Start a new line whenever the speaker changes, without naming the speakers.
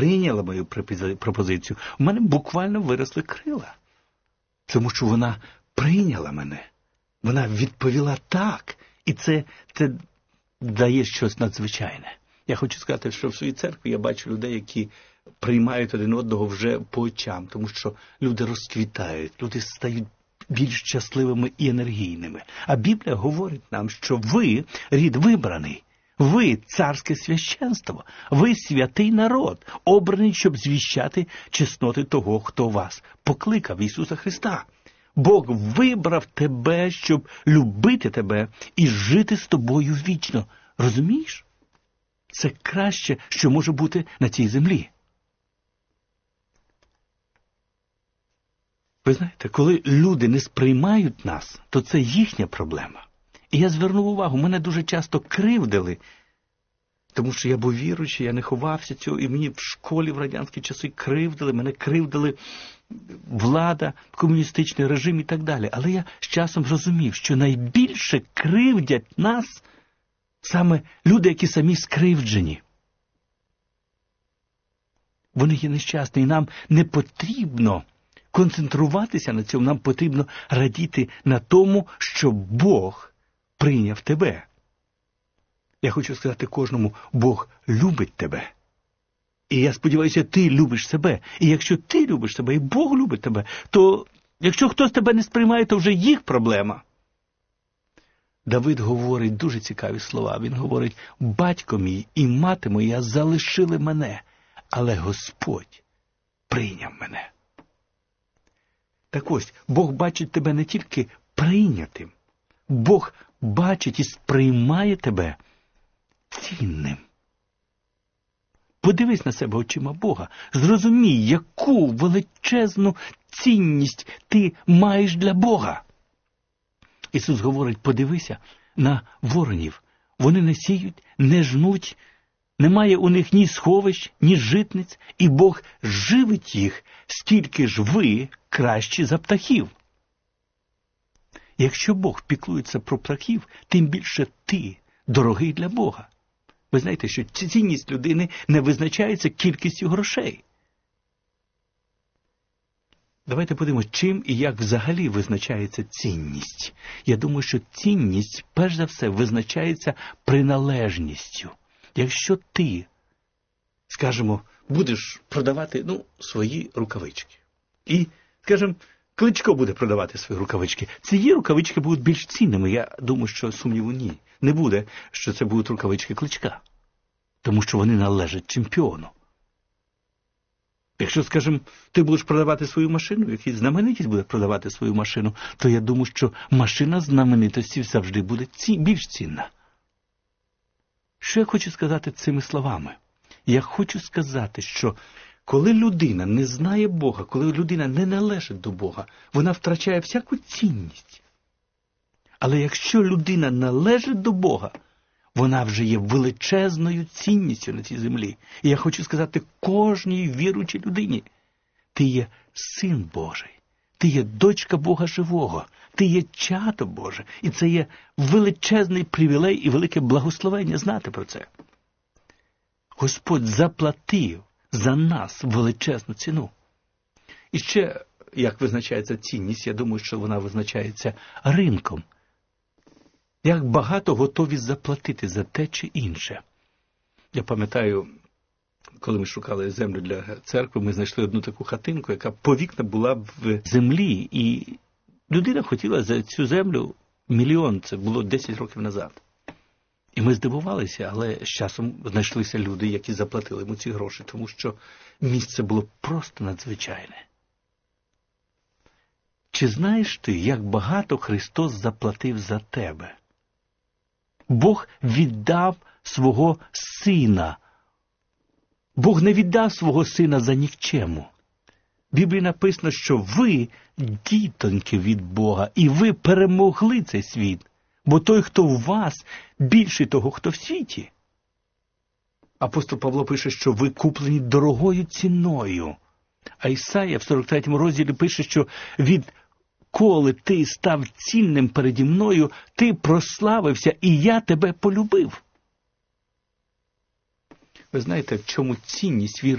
прийняла мою пропозицію, у мене буквально виросли крила. Тому що вона прийняла мене. Вона відповіла так. І це дає щось надзвичайне. Я хочу сказати, що в своїй церкві я бачу людей, які приймають один одного вже по очам, тому що люди розквітають, люди стають більш щасливими і енергійними. А Біблія говорить нам, що ви рід вибраний, ви царське священство, ви святий народ, обраний, щоб звіщати чесноти того, хто вас покликав, Ісуса Христа. Бог вибрав тебе, щоб любити тебе і жити з тобою вічно. Розумієш? Це краще, що може бути на цій землі. Ви знаєте, коли люди не сприймають нас, то це їхня проблема. І я звернув увагу, мене дуже часто кривдили, тому що я був віруючий, я не ховався цього, і мені в школі в радянські часи кривдили, мене кривдили влада, комуністичний режим і так далі. Але я з часом зрозумів, що найбільше кривдять нас саме люди, які самі скривджені. Вони є нещасні, і нам не потрібно концентруватися на цьому, нам потрібно радіти на тому, що Бог прийняв тебе. Я хочу сказати кожному, Бог любить тебе. І я сподіваюся, ти любиш себе. І якщо ти любиш себе, і Бог любить тебе, то якщо хтось тебе не сприймає, то вже їх проблема. Давид говорить дуже цікаві слова. Він говорить, батько мій і мати моя залишили мене, але Господь прийняв мене. Так ось, Бог бачить тебе не тільки прийнятим, Бог бачить і сприймає тебе цінним. Подивись на себе очима Бога, зрозумій, яку величезну цінність ти маєш для Бога. Ісус говорить, подивися на воронів. Вони не сіють, не жнуть, немає у них ні сховищ, ні житниць, і Бог живить їх, скільки ж ви кращі за птахів. Якщо Бог піклується про птахів, тим більше ти дорогий для Бога. Ви знаєте, що цінність людини не визначається кількістю грошей. Давайте подивимося, чим і як взагалі визначається цінність. Я думаю, що цінність, перш за все, визначається приналежністю. Якщо ти, скажімо, будеш продавати, свої рукавички. І, скажімо, Кличко буде продавати свої рукавички. Ці рукавички будуть більш цінними. Я думаю, що сумніву ні. Не буде, що це будуть рукавички Кличка. Тому що вони належать чемпіону. Якщо, скажімо, ти будеш продавати свою машину, якийсь знаменитість буде продавати свою машину, то я думаю, що машина знаменитості завжди буде більш цінна. Що я хочу сказати цими словами? Я хочу сказати, що коли людина не знає Бога, коли людина не належить до Бога, вона втрачає всяку цінність. Але якщо людина належить до Бога, вона вже є величезною цінністю на цій землі. І я хочу сказати кожній віруючій людині, ти є син Божий, ти є дочка Бога живого, ти є чато Боже. І це є величезний привілей і велике благословення знати про це. Господь заплатив за нас величезну ціну. І ще, як визначається цінність, я думаю, що вона визначається ринком. Як багато готові заплатити за те чи інше. Я пам'ятаю, коли ми шукали землю для церкви, ми знайшли одну таку хатинку, яка по вікна була в землі. І людина хотіла за цю землю 1 мільйон, це було 10 років назад. І ми здивувалися, але з часом знайшлися люди, які заплатили йому ці гроші, тому що місце було просто надзвичайне. Чи знаєш ти, як багато Христос заплатив за тебе? Бог віддав свого Сина. Бог не віддав свого Сина за нікчему. В Біблії написано, що ви дітоньки від Бога, і ви перемогли цей світ. Бо той, хто в вас, більший того, хто в світі. Апостол Павло пише, що ви куплені дорогою ціною. А Ісая в 43 розділі пише, що відколи ти став цінним переді мною, ти прославився, і я тебе полюбив. Ви знаєте, в чому цінність віри?